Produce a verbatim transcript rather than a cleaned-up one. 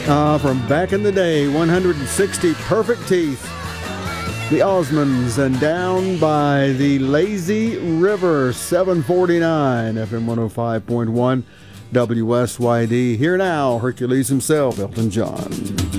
Uh, from back in the day, one hundred sixty perfect teeth. The Osmonds, and Down by the Lazy River, seven forty-nine, F M one oh five point one, W S Y D. Here now, Hercules himself, Elton John.